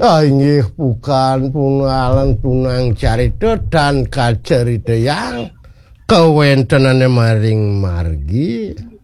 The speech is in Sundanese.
Inggih bukan pungalan punang carita dan kacerita yang kawentenane maring margi